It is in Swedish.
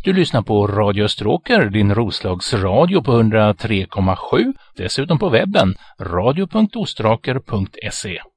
Du lyssnar på Radio Österåker, din Roslagsradio på 103,7. Dessutom på webben radio.ostraker.se.